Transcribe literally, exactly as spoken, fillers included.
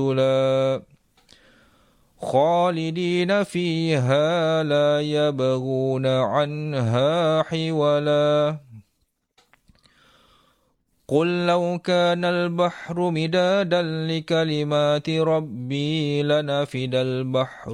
نزلا خالدين فيها لا يبغون عنها حولا قل لو كان البحر مدادا لكلمات ربي لنفد البحر